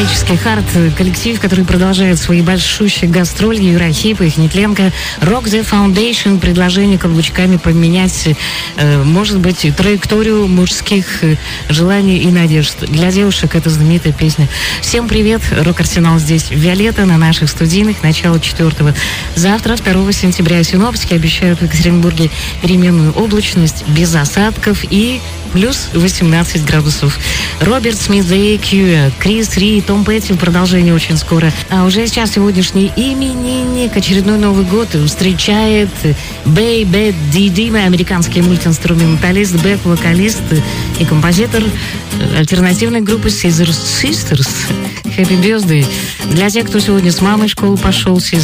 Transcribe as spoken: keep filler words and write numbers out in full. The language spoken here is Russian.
героический хард, коллектив, который продолжает свои большущие гастроли. Юра Хип, их Нетленко, Rock the Foundation, предложение каблучками поменять, э, может быть, траекторию мужских э, желаний и надежд. Для девушек это знаменитая песня. Всем привет, Рок-Арсенал здесь. Виолетта на наших студийных, начало четвертого. Завтра, второго сентября, синоптики обещают в Екатеринбурге переменную облачность, без осадков и плюс восемнадцать градусов. Роберт Смит, The A Q, Крис Ри, Том Петти в продолжении очень скоро. А уже сейчас сегодняшний именинник, очередной Новый год встречает Бэй Бэт Диди, американский мультиинструменталист, бэк-вокалист и композитор альтернативной группы Scissor Sisters. Happy Birthday. Для тех, кто сегодня с мамой в школу пошел,